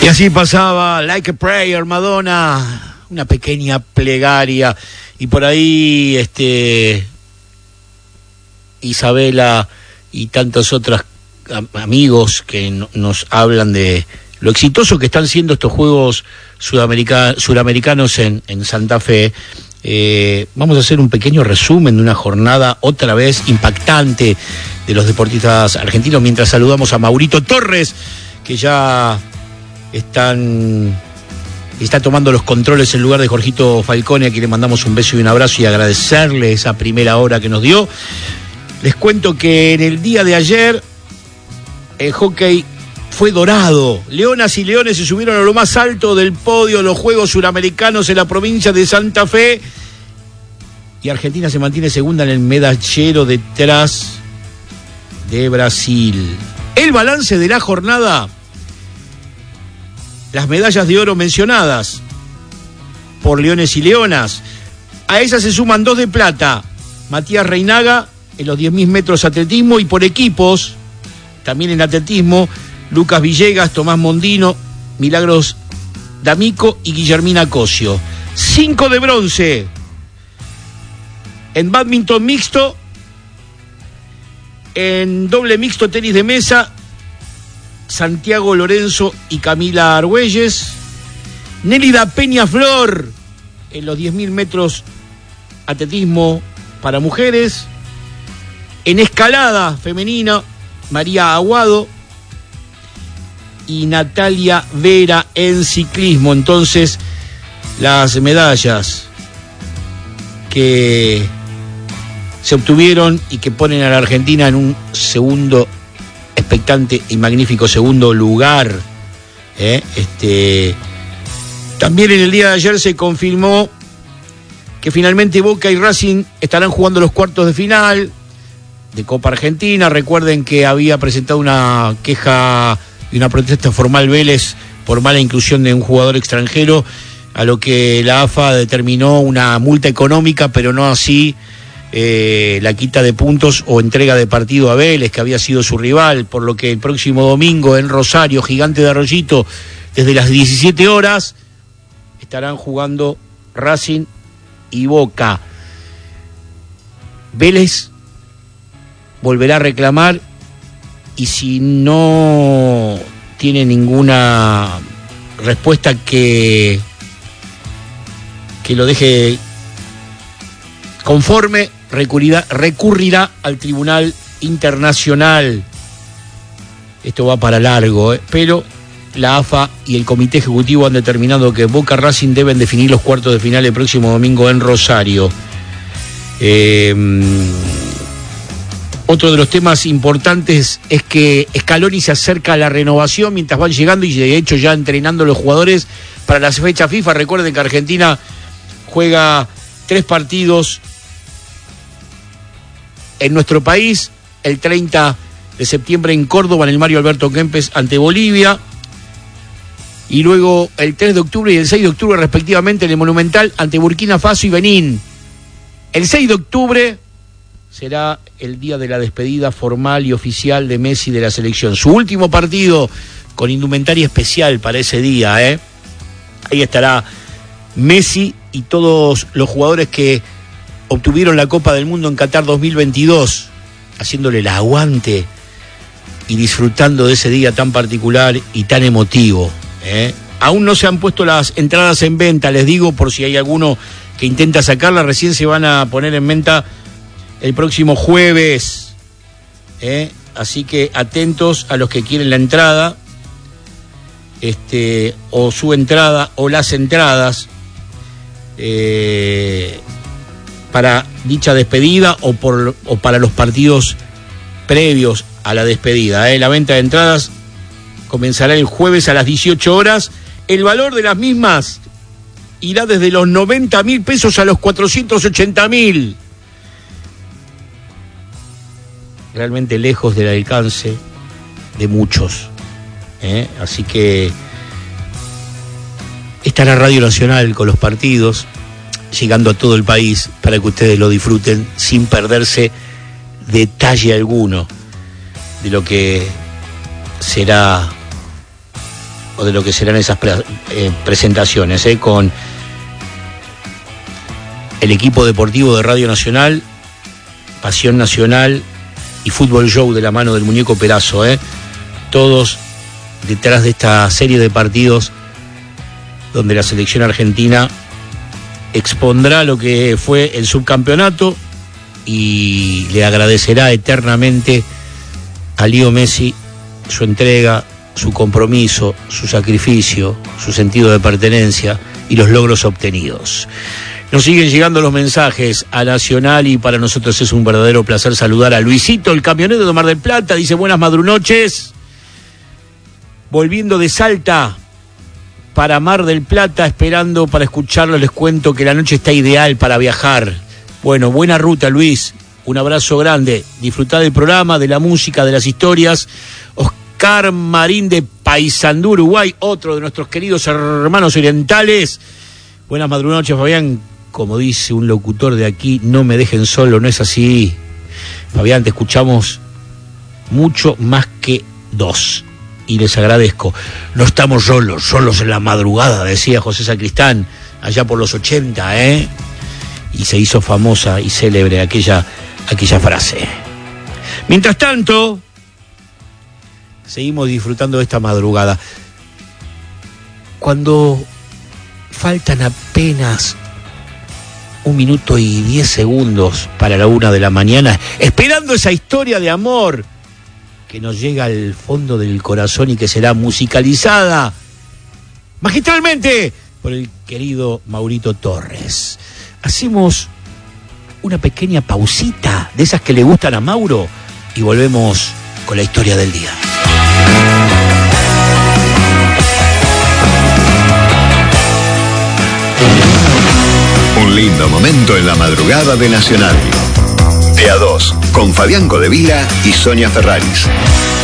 Y así pasaba Like a Prayer, Madonna, una pequeña plegaria. Y por ahí Isabela y tantos otros amigos que nos hablan de lo exitoso que están siendo estos Juegos Suramericanos en Santa Fe. Vamos a hacer un pequeño resumen de una jornada otra vez impactante de los deportistas argentinos, mientras saludamos a Maurito Torres, que ya está tomando los controles en lugar de Jorgito Falcone, a quien le mandamos un beso y un abrazo y agradecerle esa primera hora que nos dio. Les cuento que en el día de ayer el hockey fue dorado. Leonas y Leones se subieron a lo más alto del podio de los Juegos Suramericanos en la provincia de Santa Fe, y Argentina se mantiene segunda en el medallero detrás de Brasil. El balance de la jornada: las medallas de oro mencionadas por Leones y Leonas, a esas se suman 2 de plata, Matías Reinaga en los 10.000 metros atletismo, y por equipos, también en atletismo, Lucas Villegas, Tomás Mondino, Milagros D'Amico y Guillermina Cosio. 5 de bronce en bádminton mixto, en doble mixto tenis de mesa, Santiago Lorenzo y Camila Argüelles. Nélida Peñaflor en los 10.000 metros atletismo para mujeres. En escalada femenina, María Aguado y Natalia Vera en ciclismo. Entonces, las medallas que se obtuvieron y que ponen a la Argentina en un segundo expectante y magnífico segundo lugar. También en el día de ayer se confirmó que finalmente Boca y Racing estarán jugando los cuartos de final de Copa Argentina. Recuerden que había presentado una queja y una protesta formal Vélez por mala inclusión de un jugador extranjero, a lo que la AFA determinó una multa económica, pero no así la quita de puntos o entrega de partido a Vélez, que había sido su rival, por lo que el próximo domingo en Rosario, Gigante de Arroyito, desde las 17 horas, estarán jugando Racing y Boca. Vélez volverá a reclamar, y si no tiene ninguna respuesta que lo deje conforme, recurrirá al Tribunal Internacional. Esto va para largo, pero la AFA y el Comité Ejecutivo han determinado que Boca Racing deben definir los cuartos de final el próximo domingo en Rosario. Otro de los temas importantes es que Scaloni se acerca a la renovación mientras van llegando, y de hecho ya entrenando los jugadores para las fechas FIFA. Recuerden que Argentina juega 3 partidos en nuestro país: el 30 de septiembre en Córdoba, en el Mario Alberto Kempes, ante Bolivia, y luego el 3 de octubre y el 6 de octubre respectivamente en el Monumental ante Burkina Faso y Benín. El 6 de octubre será el día de la despedida formal y oficial de Messi de la selección. Su último partido con indumentaria especial para ese día, Ahí estará Messi y todos los jugadores que obtuvieron la Copa del Mundo en Qatar 2022, haciéndole el aguante y disfrutando de ese día tan particular y tan emotivo. Aún no se han puesto las entradas en venta, les digo, por si hay alguno que intenta sacarla. Recién se van a poner en venta el próximo jueves, así que atentos a los que quieren la entrada, o su entrada o las entradas para dicha despedida o para los partidos previos a la despedida. La venta de entradas comenzará el jueves a las 18 horas. El valor de las mismas irá desde los 90.000 pesos a los 480.000. Realmente lejos del alcance de muchos. Así que estará Radio Nacional con los partidos, llegando a todo el país para que ustedes lo disfruten sin perderse detalle alguno de lo que será o de lo que serán esas presentaciones, con el equipo deportivo de Radio Nacional, Pasión Nacional y Fútbol Show de la mano del Muñeco Perazo, todos detrás de esta serie de partidos donde la selección argentina expondrá lo que fue el subcampeonato y le agradecerá eternamente a Leo Messi su entrega, su compromiso, su sacrificio, su sentido de pertenencia y los logros obtenidos. Nos siguen llegando los mensajes a Nacional y para nosotros es un verdadero placer saludar a Luisito, el camionero de Mar del Plata. Dice: buenas madrunoches. Volviendo de Salta para Mar del Plata, esperando para escucharlo, les cuento que la noche está ideal para viajar. Bueno, buena ruta, Luis. Un abrazo grande. Disfrutá del programa, de la música, de las historias. Oscar Marín de Paysandú, Uruguay, otro de nuestros queridos hermanos orientales. Buenas madrunoches, Fabián. Como dice un locutor de aquí, no me dejen solo, no es así. Fabián, te escuchamos mucho más que dos. Y les agradezco. No estamos solos en la madrugada, decía José Sacristán, allá por los 80, Y se hizo famosa y célebre aquella frase. Mientras tanto, seguimos disfrutando de esta madrugada. Cuando faltan apenas 1 minuto y 10 segundos para la 1 de la mañana, esperando esa historia de amor que nos llega al fondo del corazón y que será musicalizada magistralmente por el querido Maurito Torres. Hacemos una pequeña pausita de esas que le gustan a Mauro y volvemos con la historia del día. Un lindo momento en la madrugada de Nacional. De A2, con Fabián Codevila y Sonia Ferraris.